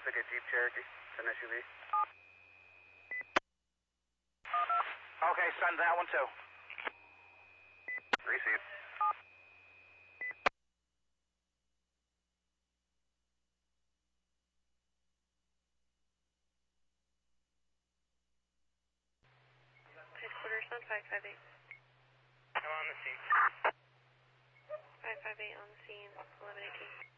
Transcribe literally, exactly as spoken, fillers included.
Looks like a Jeep Cherokee. It's an S U V. Okay, send that one too. Receive. Headquarters on five five eight. I'm on the scene. five five eight on the scene, eleven eighteen.